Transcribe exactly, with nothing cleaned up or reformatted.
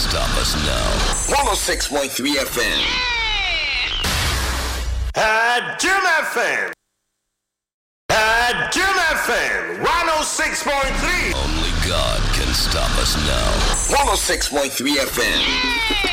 stop us now. one oh six point three F M. At Jim F M. At Jim F M. one oh six point three. Only God can stop us now. one oh six point three F M.